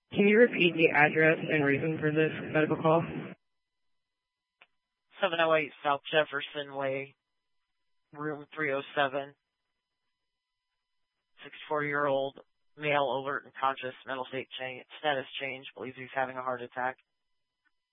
Can you repeat the address and reason for this medical call? 708 South Jefferson Way, room 307. 64-year-old male, alert and conscious, mental status change, believes he's having a heart attack.